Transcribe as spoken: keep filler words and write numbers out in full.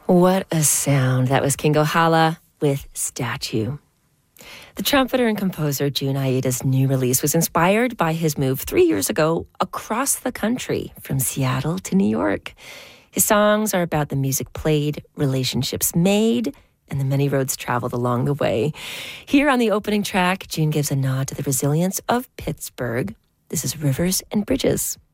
What a sound. That was King Ohala with Statue. The trumpeter and composer Jun Aida's new release was inspired by his move three years ago across the country from Seattle to New York. His songs are about the music played, relationships made, and the many roads traveled along the way. Here on the opening track, Jun gives a nod to the resilience of Pittsburgh. This is Rivers and Bridges.